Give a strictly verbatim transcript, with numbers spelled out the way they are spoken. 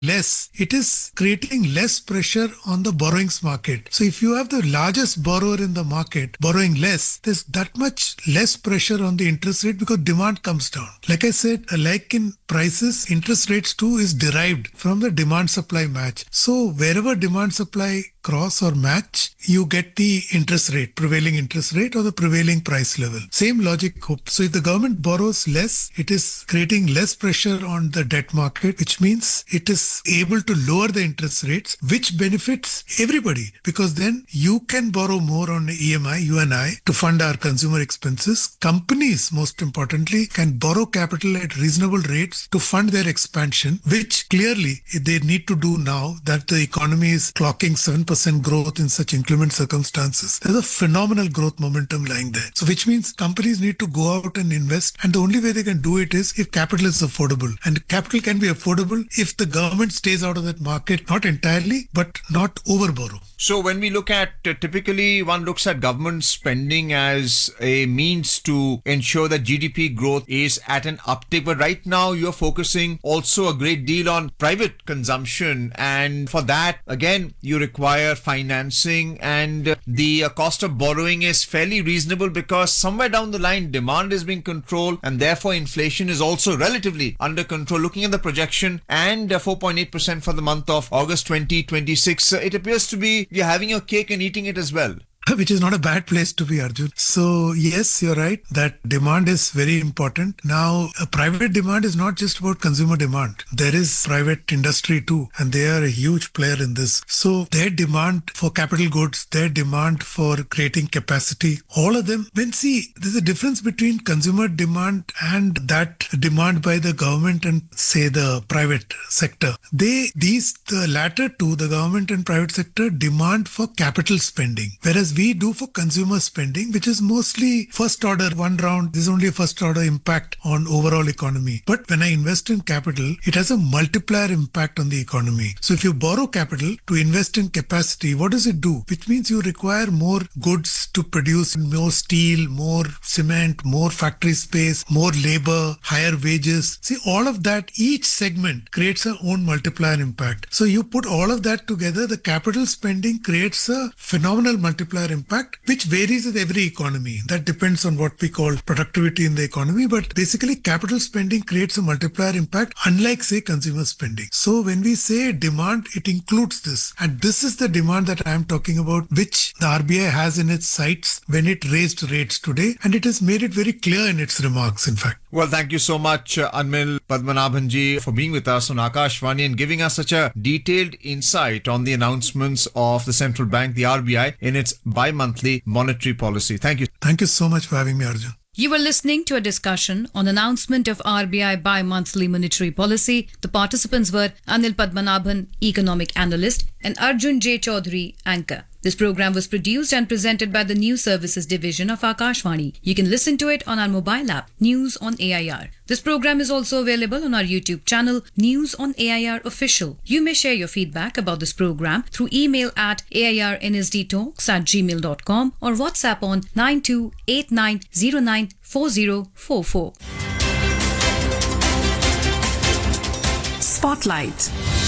less, it is creating less pressure on the borrowings market. So if you have the largest borrower in the market borrowing less, there's that much less pressure on the interest rate because demand comes down. Like I said, like in prices, interest rates too is derived from the demand supply match. So wherever demand supply cross or match, you get the interest rate, prevailing interest rate or the prevailing price level. Same logic. So if the government borrows less, it is creating less pressure on the debt market, which means it is able to lower the interest rates, which benefits everybody because then you can borrow more on E M I, you and I, to fund our consumer expenses. Companies, most importantly, can borrow capital at reasonable rates to fund their expansion, which clearly they need to do now that the economy is clocking seven percent growth in such inclement circumstances. There's a phenomenal growth momentum lying there. So which means companies need to go out and invest, and the only way they can do it is if capital is affordable. And capital can be affordable if the government stays out of that market, not entirely, but not overborrow. So when we look at, uh, typically one looks at government spending as a means to ensure that G D P growth is at an uptick. But right now you're focusing also a great deal on private consumption. And for that, again, you require financing, and uh, the uh, cost of borrowing is fairly reasonable because somewhere down the line demand is being controlled and therefore inflation is also relatively under control. Looking at the projection and uh, four point eight percent for the month of August twenty twenty-six, uh, it appears to be you're having your cake and eating it as well. Which is not a bad place to be, Arjun. So yes, you're right that demand is very important. Now, a private demand is not just about consumer demand. There is private industry too, and they are a huge player in this. So their demand for capital goods, their demand for creating capacity, all of them, when see, there's a difference between consumer demand and that demand by the government and say the private sector. They, these, the latter two, the government and private sector, demand for capital spending, whereas we do for consumer spending, which is mostly first order, one round. This is only a first order impact on overall economy. But when I invest in capital, it has a multiplier impact on the economy. So if you borrow capital to invest in capacity, what does it do? Which means you require more goods to produce more steel, more cement, more factory space, more labor, higher wages. See, all of that, each segment creates a own multiplier impact. So you put all of that together, the capital spending creates a phenomenal multiplier impact, which varies with every economy. That depends on what we call productivity in the economy. But basically, capital spending creates a multiplier impact, unlike, say, consumer spending. So when we say demand, it includes this. And this is the demand that I am talking about, which the R B I has in its sights when it raised rates today. And it has made it very clear in its remarks, in fact. Well, thank you so much, uh, Anmil Padmanabhanji, for being with us on Akashvani and giving us such a detailed insight on the announcements of the central bank, the R B I, in its bi-monthly monetary policy. Thank you. Thank you so much for having me, Arjun. You were listening to a discussion on announcement of R B I bi-monthly monetary policy. The participants were Anil Padmanabhan, economic analyst, and Arjun J. Chaudhary, anchor. This program was produced and presented by the News Services Division of Akashvani. You can listen to it on our mobile app, News on A I R. This program is also available on our YouTube channel, News on A I R Official. You may share your feedback about this program through email at A I R N S D talks at gmail dot com or WhatsApp on nine two eight nine zero nine four zero four four. Spotlight.